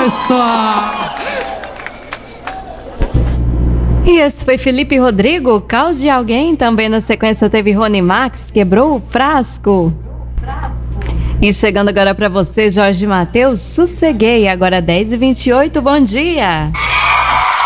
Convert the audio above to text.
Essa! E esse foi Felipe Rodrigo, Caos de Alguém. Também na sequência teve Rony Max, Quebrou o Frasco. E chegando agora para você, Jorge Mateus, Sosseguei. Agora 10h28, bom dia.